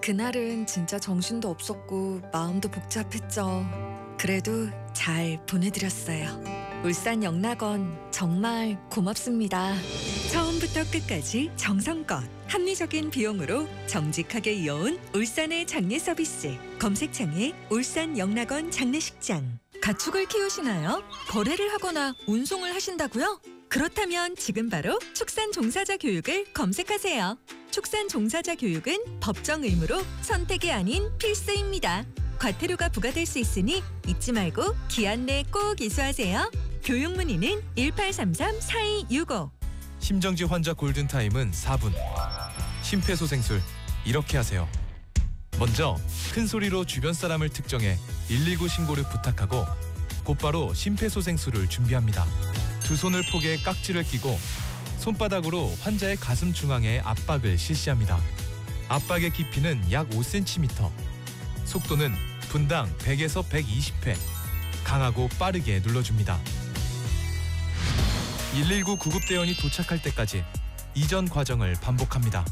그날은 진짜 정신도 없었고 마음도 복잡했죠. 그래도 잘 보내드렸어요. 울산 영락원 정말 고맙습니다. 처음부터 끝까지 정성껏 합리적인 비용으로 정직하게 이어온 울산의 장례 서비스. 검색창에 울산 영락원 장례식장. 가축을 키우시나요? 거래를 하거나 운송을 하신다고요? 그렇다면 지금 바로 축산 종사자 교육을 검색하세요. 축산 종사자 교육은 법정 의무로 선택이 아닌 필수입니다. 과태료가 부과될 수 있으니 잊지 말고 기한 내 꼭 이수하세요. 교육 문의는 1833-4265. 심정지 환자 골든타임은 4분. 심폐소생술 이렇게 하세요. 먼저 큰 소리로 주변 사람을 특정해 119 신고를 부탁하고 곧바로 심폐소생술을 준비합니다. 두 손을 포개 깍지를 끼고 손바닥으로 환자의 가슴 중앙에 압박을 실시합니다. 압박의 깊이는 약 5cm. 속도는 분당 100에서 120회. 강하고 빠르게 눌러줍니다. 119 구급대원이 도착할 때까지 이전 과정을 반복합니다.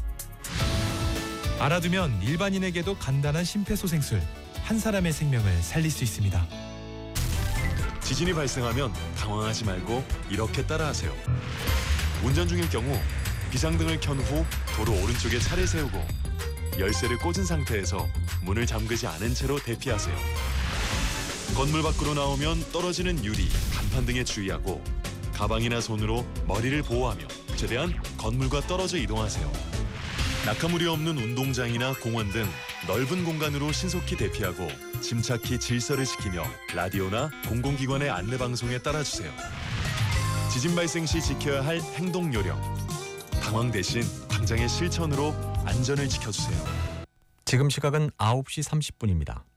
알아두면 일반인에게도 간단한 심폐소생술, 한 사람의 생명을 살릴 수 있습니다. 지진이 발생하면 당황하지 말고 이렇게 따라하세요. 운전 중일 경우 비상등을 켠 후 도로 오른쪽에 차를 세우고 열쇠를 꽂은 상태에서 문을 잠그지 않은 채로 대피하세요. 건물 밖으로 나오면 떨어지는 유리, 간판 등에 주의하고 가방이나 손으로 머리를 보호하며 최대한 건물과 떨어져 이동하세요. 낙하물이 없는 운동장이나 공원 등 넓은 공간으로 신속히 대피하고 침착히 질서를 지키며 라디오나 공공기관의 안내방송에 따라주세요. 지진 발생 시 지켜야 할 행동 요령. 당황 대신 당장의 실천으로 안전을 지켜주세요. 지금 시각은 9시 30분입니다.